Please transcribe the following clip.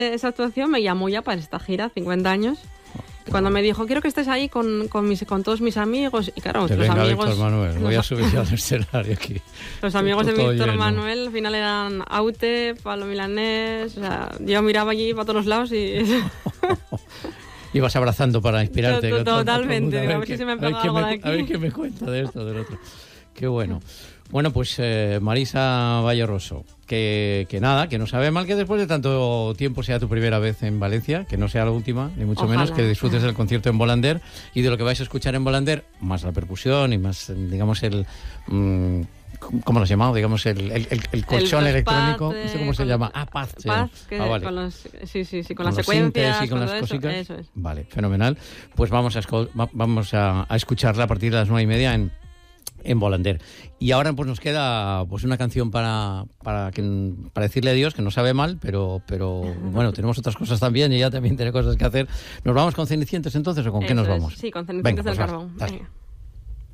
esa actuación me llamó ya para esta gira, 50 años. Cuando me dijo, quiero que estés ahí con todos mis amigos. Y claro, los amigos... Víctor Manuel, voy a subir al escenario aquí. Los amigos de Víctor lleno. Manuel al final eran Aute, Pablo Milanés... O sea, yo miraba allí para todos los lados y... Ibas abrazando para inspirarte. Totalmente. A ver si se me pega algo de aquí. A ver qué me cuenta de esto, del otro. Qué bueno. Bueno, pues Marisa Valleroso, que nada, que no sabe mal que después de tanto tiempo sea tu primera vez en Valencia, que no sea la última, ni mucho Ojalá. menos, que disfrutes del concierto en Volander y de lo que vais a escuchar en Volander, más la percusión y más, digamos, el... ¿cómo lo has llamado? Digamos, el colchón electrónico. ¿Esto cómo se llama? Paz. Vale. Con las secuencias y con las todo cositas. Eso es. Vale, fenomenal. Pues vamos a escucharla a partir de las 9:30 en Volander. Y ahora pues nos queda pues una canción para decirle adiós, que no sabe mal, pero bueno, tenemos otras cosas también y ella también tiene cosas que hacer. ¿Nos vamos con Cenicientos entonces o con qué nos vamos? Sí, con Cenicientos del Venga, Carbón. dale. Venga.